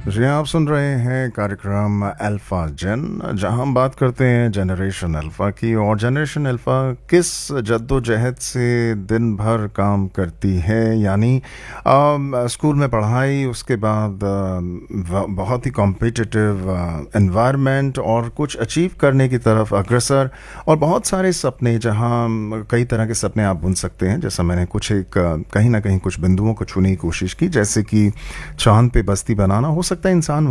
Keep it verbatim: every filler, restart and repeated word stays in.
जी आप सुन रहे हैं कार्यक्रम अल्फा जेन, जहां हम बात करते हैं जनरेशन अल्फा की। और जनरेशन अल्फा किस जद्दोजहद से दिन भर काम करती है, यानी अम, स्कूल में पढ़ाई, उसके बाद अम, व- बहुत ही कॉम्पिटिटिव एनवायरनमेंट और कुछ अचीव करने की तरफ अग्रसर, और बहुत सारे सपने, जहां अम, कई तरह के सपने आप बुन सकते हैं। जैसा मैंने कुछ एक अ, कहीं ना कहीं कुछ बिंदुओं को छूने की कोशिश की, जैसे कि चांद पे बस्ती बनाना। हो सकता है इंसान